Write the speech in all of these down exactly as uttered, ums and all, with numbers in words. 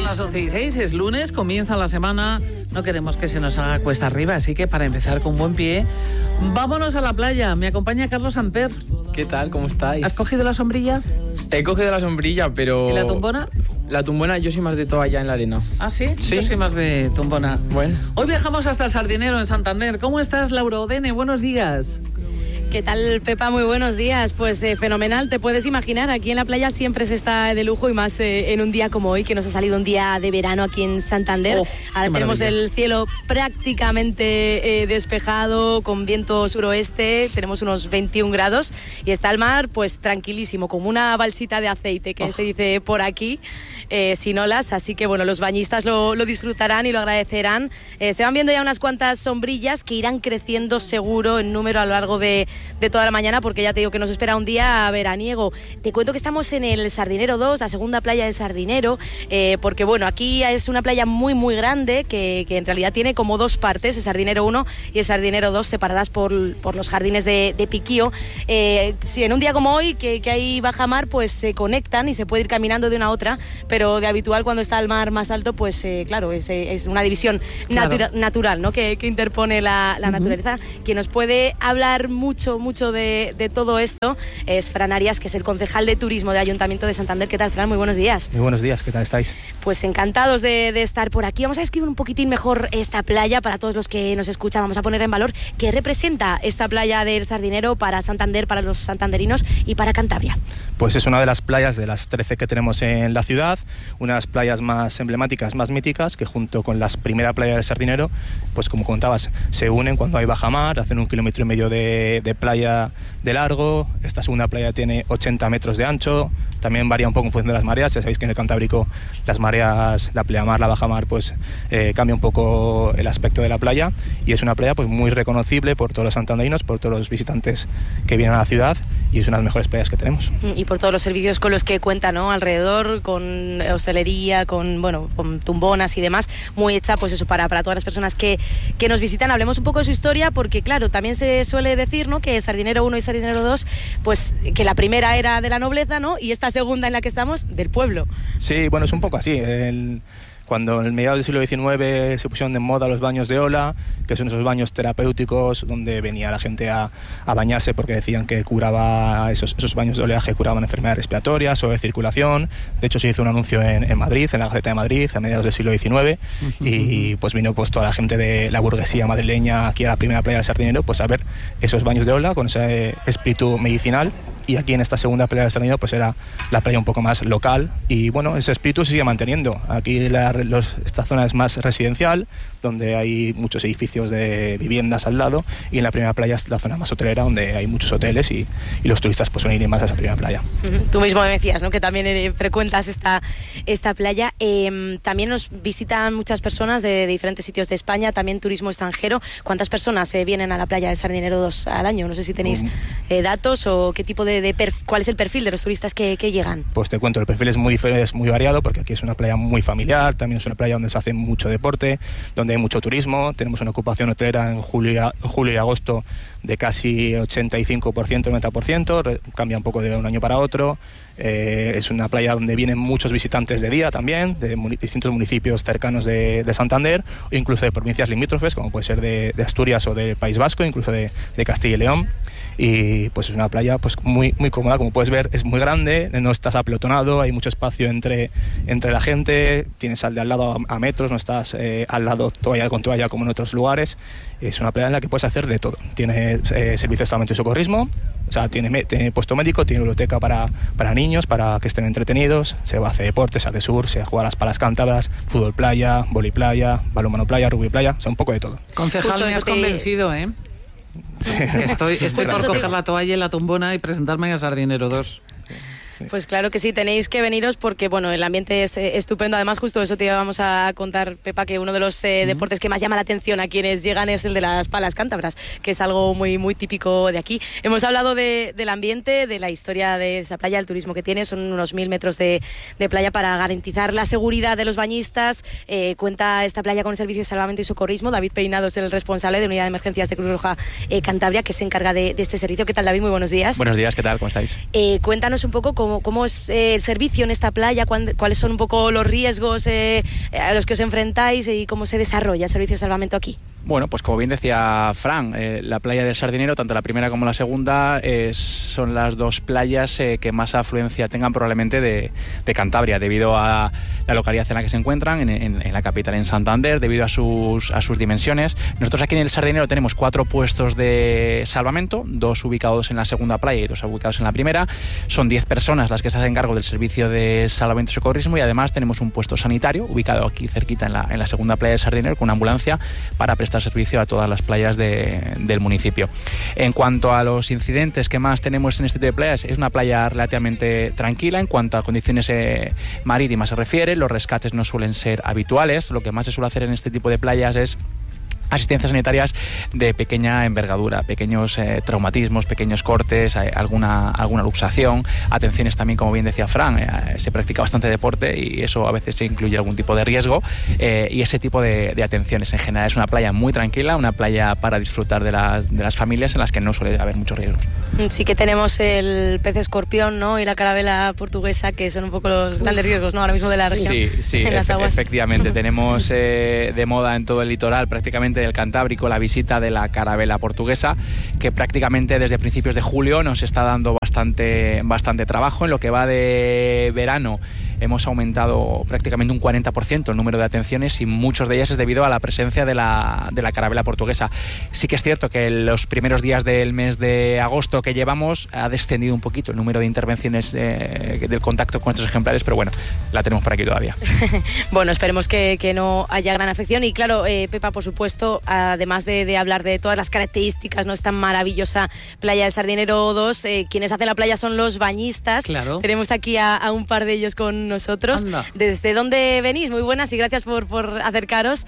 las once y seis, es lunes, comienza la semana, no queremos que se nos haga cuesta arriba, así que para empezar con buen pie, vámonos a la playa. Me acompaña Carlos Samper. ¿Qué tal? ¿Cómo estáis? ¿Has cogido la sombrilla? He cogido la sombrilla, pero... ¿Y la tumbona? La tumbona, yo soy más de toalla en la arena. ¿Ah, sí? Sí. Yo soy más de tumbona. Bueno. Hoy viajamos hasta el Sardinero, en Santander. ¿Cómo estás, Laura Odene? Buenos días. ¿Qué tal, Pepa? Muy buenos días. Pues eh, fenomenal, te puedes imaginar, aquí en la playa siempre se está de lujo y más eh, en un día como hoy, que nos ha salido un día de verano aquí en Santander. Oh, Ahora tenemos el cielo prácticamente eh, despejado, con viento suroeste, tenemos unos veintiún grados y está el mar pues tranquilísimo, como una balsita de aceite que oh. se dice por aquí, eh, sin olas, así que bueno, los bañistas lo, lo disfrutarán y lo agradecerán. Eh, se van viendo ya unas cuantas sombrillas que irán creciendo seguro en número a lo largo de de toda la mañana, porque ya te digo que nos espera un día veraniego. Te cuento que estamos en el Sardinero dos, la segunda playa del Sardinero, eh, porque bueno, aquí es una playa muy muy grande que, que en realidad tiene como dos partes, el Sardinero uno y el Sardinero dos, separadas por, por los jardines de, de Piquío. Eh, si en un día como hoy, que, que hay bajamar, pues se conectan y se puede ir caminando de una a otra, pero de habitual cuando está el mar más alto, pues eh, claro, es, es una división claro. natura, natural, ¿no? que, que interpone la, la uh-huh. naturaleza. Quien nos puede hablar mucho mucho de, de todo esto es Fran Arias, que es el concejal de turismo del Ayuntamiento de Santander. ¿Qué tal, Fran? Muy buenos días. Muy buenos días, ¿qué tal estáis? Pues encantados de, de estar por aquí. Vamos a describir un poquitín mejor esta playa para todos los que nos escuchan. Vamos a poner en valor qué representa esta playa del Sardinero para Santander, para los santanderinos y para Cantabria. Pues es una de las playas de las trece que tenemos en la ciudad, una de las playas más emblemáticas, más míticas, que junto con las primera playa del Sardinero, pues como contabas, se unen cuando hay bajamar, hacen un kilómetro y medio de, de playa de largo. Esta segunda playa tiene ochenta metros de ancho, también varía un poco en función de las mareas. Ya sabéis que en el Cantábrico las mareas, la pleamar, la bajamar, pues eh, cambia un poco el aspecto de la playa, y es una playa pues muy reconocible por todos los santanderinos, por todos los visitantes que vienen a la ciudad, y es una de las mejores playas que tenemos. Y por todos los servicios con los que cuenta, ¿no? Alrededor, con hostelería, con, bueno, con tumbonas y demás, muy hecha pues eso para, para todas las personas que, que nos visitan. Hablemos un poco de su historia, porque claro, también se suele decir, ¿no?, que Sardinero uno y Sardinero dos, pues que la primera era de la nobleza, ¿no?, y esta segunda en la que estamos, del pueblo. Sí, bueno, es un poco así. El... Cuando en el mediados del siglo diecinueve se pusieron de moda los baños de ola, que son esos baños terapéuticos donde venía la gente a, a bañarse porque decían que curaba, esos, esos baños de oleaje curaban enfermedades respiratorias o de circulación. De hecho, se hizo un anuncio en, en Madrid, en la Gaceta de Madrid, a mediados del siglo diecinueve, uh-huh. y pues vino pues toda la gente de la burguesía madrileña aquí a la primera playa del Sardinero pues a ver esos baños de ola con ese espíritu medicinal. Y aquí en esta segunda playa del Sardinero pues era la playa un poco más local, y bueno, ese espíritu se sigue manteniendo. Aquí la, los, esta zona es más residencial, donde hay muchos edificios de viviendas al lado, y en la primera playa es la zona más hotelera, donde hay muchos hoteles y, y los turistas pues suelen ir más a esa primera playa. Uh-huh. Tú mismo me decías, ¿no?, que también eh, frecuentas esta, esta playa. Eh, también nos visitan muchas personas de, de diferentes sitios de España, también turismo extranjero. ¿Cuántas personas eh, vienen a la playa del Sardinero dos al año? No sé si tenéis eh, datos o qué tipo de De perf- ¿Cuál es el perfil de los turistas que, que llegan? Pues te cuento, el perfil es muy diferente, es muy variado, porque aquí es una playa muy familiar, también es una playa donde se hace mucho deporte, donde hay mucho turismo. Tenemos una ocupación hotelera en julio, en julio y agosto de casi ochenta y cinco por ciento, noventa por ciento, cambia un poco de un año para otro. Eh, es una playa donde vienen muchos visitantes de día también, de muni- distintos municipios cercanos de, de Santander, o incluso de provincias limítrofes, como puede ser de, de Asturias o del País Vasco, incluso de, de Castilla y León. Y pues es una playa pues muy, muy cómoda, como puedes ver, es muy grande, no estás apelotonado, hay mucho espacio entre, entre la gente, tienes al de al lado a, a metros, no estás eh, al lado toalla con toalla como en otros lugares. Es una playa en la que puedes hacer de todo. Tiene eh, servicios de salvamento y socorrismo, o sea, tiene, tiene puesto médico, tiene biblioteca para, para niños, para que estén entretenidos, se hace deporte, se hace sur, se juega las palas cántabras, fútbol playa, vóley playa, balonmano playa, rugby playa, o sea, un poco de todo. Concejal, Justo me has te... convencido, ¿eh? Sí. Estoy, estoy Pues por coger te... la toalla y la tumbona y presentarme a Sardinero dos. Pues claro que sí, tenéis que veniros porque bueno, el ambiente es eh, estupendo. Además, justo eso te íbamos a contar, Pepa, que uno de los eh, uh-huh. deportes que más llama la atención a quienes llegan es el de las palas cántabras, que es algo muy muy típico de aquí. Hemos hablado de, del ambiente, de la historia de esa playa, el turismo que tiene. Son unos mil metros de, de playa para garantizar la seguridad de los bañistas. Eh, cuenta esta playa con el servicio de salvamento y socorrismo. David Peinado es el responsable de Unidad de Emergencias de Cruz Roja eh, Cantabria, que se encarga de, de este servicio. ¿Qué tal, David? Muy buenos días. Buenos días, ¿qué tal? ¿Cómo estáis? Eh, cuéntanos un poco con cómo, cómo es eh, el servicio en esta playa, cuán, cuáles son un poco los riesgos eh, a los que os enfrentáis y cómo se desarrolla el servicio de salvamento aquí. Bueno, pues como bien decía Fran, eh, la playa del Sardinero, tanto la primera como la segunda, eh, son las dos playas eh, que más afluencia tengan probablemente de, de Cantabria, debido a la localidad en la que se encuentran, en, en, en la capital, en Santander, debido a sus, a sus dimensiones. Nosotros aquí en el Sardinero tenemos cuatro puestos de salvamento, dos ubicados en la segunda playa y dos ubicados en la primera. Son diez personas las que se hacen cargo del servicio de salvamento y socorrismo, y además tenemos un puesto sanitario ubicado aquí cerquita en la, en la segunda playa del Sardinero, con una ambulancia para prestar servicio a todas las playas de, del municipio. En cuanto a los incidentes que más tenemos en este tipo de playas, es una playa relativamente tranquila en cuanto a condiciones eh, marítimas se refiere. Los rescates no suelen ser habituales. Lo que más se suele hacer en este tipo de playas es asistencias sanitarias de pequeña envergadura, pequeños eh, traumatismos, pequeños cortes, eh, alguna, alguna luxación, atenciones también, como bien decía Fran, eh, se practica bastante deporte y eso a veces incluye algún tipo de riesgo, eh, y ese tipo de, de atenciones. En general es una playa muy tranquila, una playa para disfrutar de, la, de las familias en las que no suele haber mucho riesgo. Sí que tenemos el pez escorpión, ¿no?, y la carabela portuguesa, que son un poco los grandes riesgos, ¿no?, ahora mismo de la región. Sí, sí, en las efe- aguas. efectivamente. Tenemos eh, de moda en todo el litoral, prácticamente del Cantábrico, la visita de la carabela portuguesa, que prácticamente desde principios de julio nos está dando bastante, bastante trabajo. En lo que va de verano hemos aumentado prácticamente un cuarenta por ciento el número de atenciones, y muchos de ellas es debido a la presencia de la, de la carabela portuguesa. Sí que es cierto que en los primeros días del mes de agosto que llevamos ha descendido un poquito el número de intervenciones eh, del contacto con estos ejemplares, pero bueno, la tenemos por aquí todavía. Bueno, esperemos que, que no haya gran afección. Y claro, eh, Pepa, por supuesto, además de, de hablar de todas las características, ¿no?, esta maravillosa playa del Sardinero dos, eh, quienes hacen la playa son los bañistas. Claro. Tenemos aquí a, a un par de ellos con nosotros. Anda. ¿Desde dónde venís? Muy buenas y gracias por, por acercaros.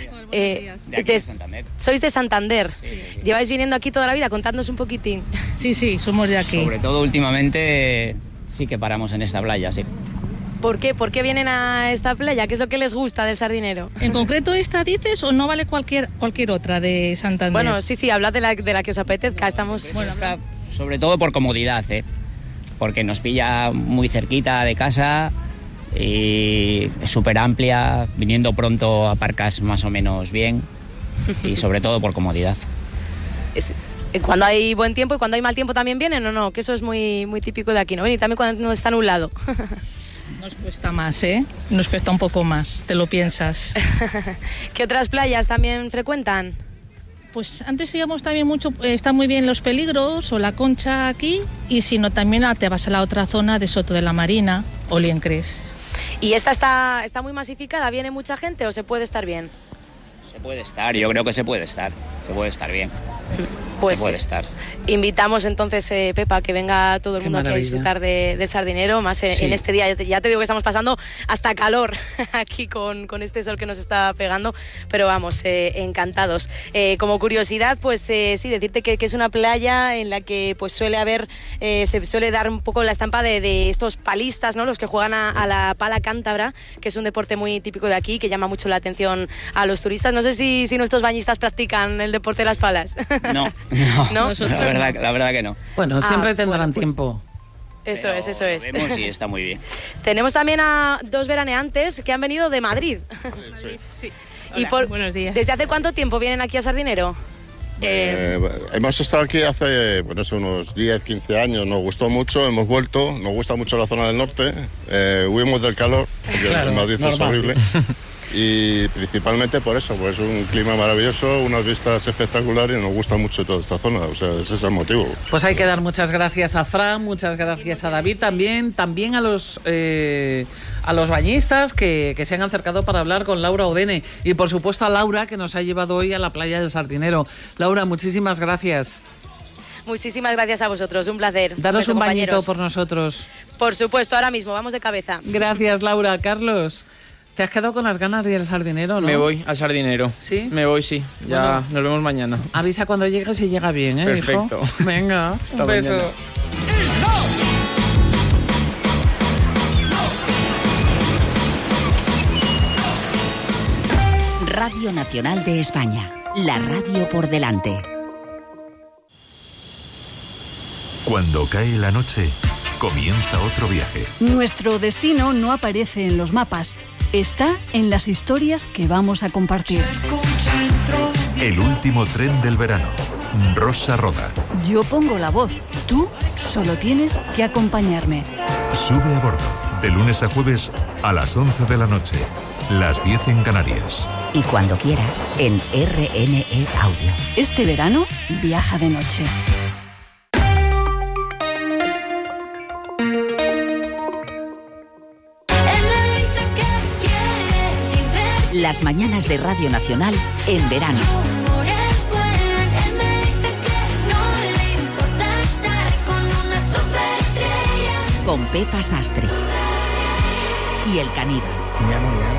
Eh, De aquí de des- Santander. Sois de Santander. Lleváis viniendo aquí toda la vida, contadnos un poquitín. Sí, sí, somos de aquí. Sobre todo últimamente sí que paramos en esta playa, sí. ¿Por qué? ¿Por qué vienen a esta playa? ¿Qué es lo que les gusta del Sardinero? ¿En concreto esta dices o no vale cualquier cualquier otra de Santander? Bueno, sí, sí, hablad de la, de la que os apetezca. Estamos... Bueno, Está sobre todo por comodidad, ¿eh? Porque nos pilla muy cerquita de casa y es súper amplia, viniendo pronto aparcas más o menos bien y sobre todo por comodidad. Es- cuando hay buen tiempo y cuando hay mal tiempo también vienen, ¿o no? Que eso es muy, muy típico de aquí, ¿no? Y también cuando está nublado. nos cuesta más, ¿eh? Nos cuesta un poco más, te lo piensas. ¿Qué otras playas también frecuentan? Pues antes íbamos también mucho, eh, está muy bien Los Peligros o La Concha aquí, y si no también ah, te vas a la otra zona de Soto de la Marina o Liencres. ¿Y esta está, está muy masificada? ¿Viene mucha gente o se puede estar bien? Se puede estar, yo creo que se puede estar, se puede estar bien, Pues se puede estar. invitamos entonces, eh, Pepa, a que venga todo el Qué mundo aquí a maravilla. disfrutar de, del Sardinero, más eh, Sí. en este día. Ya te, ya te digo que estamos pasando hasta calor aquí con, con este sol que nos está pegando, pero vamos, eh, encantados. Eh, como curiosidad, pues eh, sí, decirte que, que es una playa en la que pues suele haber, eh, se suele dar un poco la estampa de, de estos palistas, ¿no?, los que juegan a, a la pala cántabra, que es un deporte muy típico de aquí, que llama mucho la atención a los turistas. No sé si, si nuestros bañistas practican el deporte de las palas. No, no, ¿No? la, verdad, la verdad que no. Bueno, Ah, siempre tendrán bueno, pues- tiempo. Eso Pero es, eso lo es. vemos y está muy bien. Tenemos también a dos veraneantes que han venido de Madrid. Y por, buenos días. ¿Desde hace cuánto tiempo vienen aquí a Sardinero? Eh, hemos estado aquí hace, bueno, hace unos diez, quince años, nos gustó mucho, hemos vuelto, nos gusta mucho la zona del norte, eh, huimos del calor, porque Claro, en Madrid es normal. horrible, y principalmente por eso, pues un clima maravilloso, unas vistas espectaculares, y nos gusta mucho toda esta zona, o sea, ese es el motivo. Pues hay que dar muchas gracias a Fran, muchas gracias a David, también, también a los eh, a los bañistas que, que se han acercado para hablar con Laura Odene, y por supuesto a Laura, que nos ha llevado hoy a la playa del Sardinero. Laura, muchísimas gracias. Muchísimas gracias a vosotros, un placer. Daros Beso, un bañito compañeros. por nosotros. Por supuesto, ahora mismo, vamos de cabeza. Gracias, Laura. Carlos, ¿te has quedado con las ganas de ir al Sardinero, no? Me voy al Sardinero. ¿Sí? Me voy, sí. Ya Bueno. nos vemos mañana. Avisa cuando llegues y llega bien, ¿eh, hijo? Perfecto. Venga, Hasta un beso. mañana. Radio Nacional de España, la radio por delante. Cuando cae la noche, Comienza otro viaje. Nuestro destino no aparece en los mapas, está en las historias que vamos a compartir. El último tren del verano. Rosa Roda. Yo pongo la voz, tú solo tienes que acompañarme. Sube a bordo, de lunes a jueves a las once de la noche, las diez en Canarias. Y cuando quieras, en R N E Audio. Este verano, viaja de noche. Las mañanas de Radio Nacional en verano. Con Pepa Sastre y El Caníbal. Muy bien, muy bien.